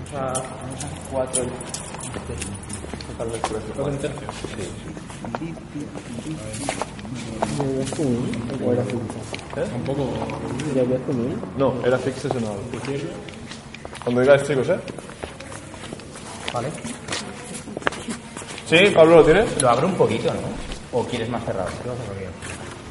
Vamos a 4. ¿Todo en tercio? ¿O era fijo? Tampoco. ¿Ya había comido? No, era fix seasonal. Cuando digáis, chicos, ¿eh? Vale. Sí, Pablo, ¿lo tienes? Lo abro un poquito, ¿no? ¿O quieres más cerrado? ¿Qué vas a abrir?